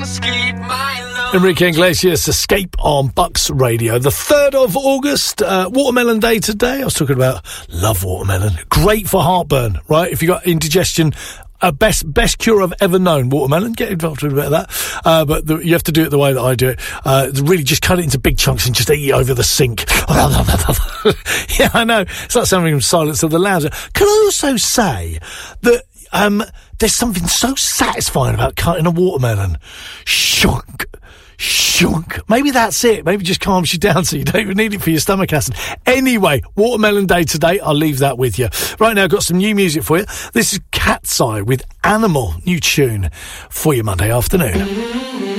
Enrique Iglesias, Escape on Bucks Radio. The 3rd of August, Watermelon Day today. I was talking about love watermelon. Great for heartburn, right? If you got indigestion, best cure I've ever known, watermelon. Get involved with a bit of that. But you have to do it the way that I do it. Really just cut it into big chunks and just eat over the sink. Yeah, I know. It's like something from Silence of the Lambs. Can I also say that there's something so satisfying about cutting a watermelon? Shunk. Maybe that's it. Maybe it just calms you down so you don't even need it for your stomach acid. Anyway, Watermelon Day today. I'll leave that with you. Right now, I've got some new music for you. This is Cat's Eye with Animal. New tune for you Monday afternoon.